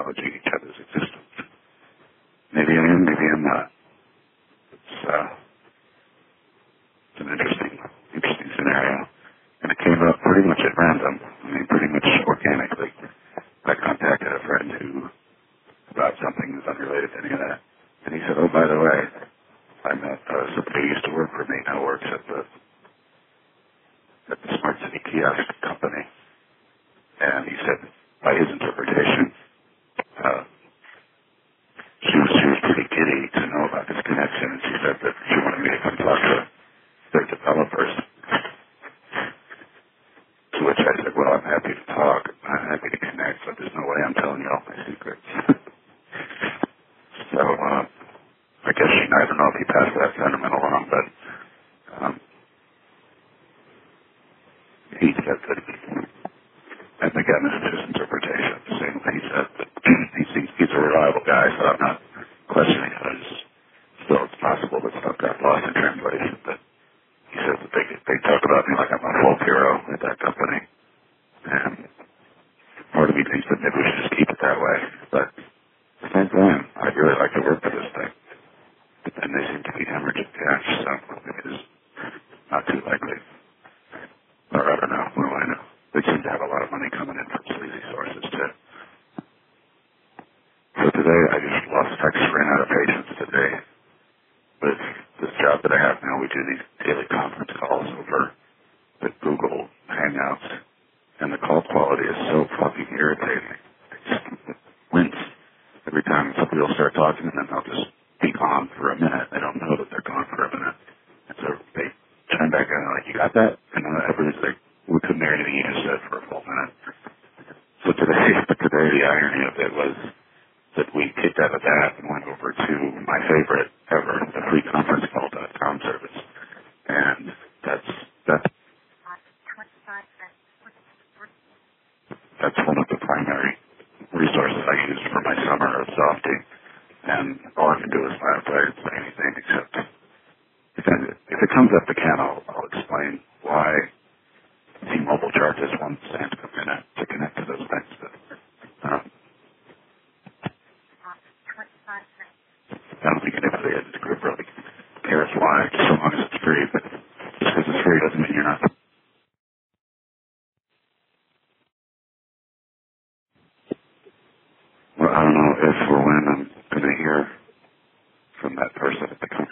acknowledging each other's existence. Maybe I am, maybe I'm not. It's an interesting scenario. And it came up pretty much at random. I mean, pretty much organically. I contacted a friend who, about something that's unrelated to any of that. And he said, oh, by the way, I met somebody who used to work for me, now works at the Smart City Kiosk Company. And he said, by his interpretation, she was pretty giddy to know about this connection, and she said that she wanted me to come talk to their developers. To which I said, well, I'm happy to talk. I'm happy to connect, but there's no way I'm telling you all my secrets. So, I guess I don't know if he passed that sentiment along, but he said that, and again, this is his interpretation. The same way he said that he's a reliable guy, so I'm not questioning it. Still, it's possible that stuff got lost in translation, but he says that they talk about me like I'm a folk hero at that company. And part of me thinks that maybe we should just keep it that way. But at the same time, I'd really like to work for this thing. But then they seem to be hemorrhaging cash, so it is not too likely. Or I don't know. What do I know? They seem to have a lot of money coming in from sleazy sources, too. So today, I just ran out of patience today. With this job that I have now, we do these daily conference calls over the Google Hangouts, and the call quality is so fucking irritating. I just wince every time somebody will start talking, and then they'll just be gone for a minute. They don't know that they're gone for a minute. And so they turn back and they're like, you got that? And everybody's like, we couldn't hear anything you just said for a full minute. So today the irony of it was that we kicked out of that and went over to my favorite ever, the freeconferencecall.com service. And that's one of the primary resources I use for my summer of softing. And all I can do is laugh. I didn't say anything except if it comes up again, I'll explain why T-Mobile charges 1 cent a minute to connect to those things. But I don't think anybody at this group really cares why, just so long as it's free. But just because it's free doesn't mean you're not. Well, I don't know if or when I'm going to hear from that person at the conference.